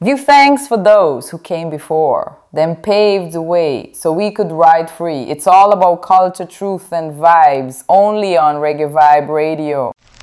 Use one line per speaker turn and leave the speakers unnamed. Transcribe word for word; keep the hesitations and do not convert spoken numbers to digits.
Give thanks for those who came before, then paved the way so we could ride free. It's all about culture, truth, and vibes, only on Reggae Vibe Radio.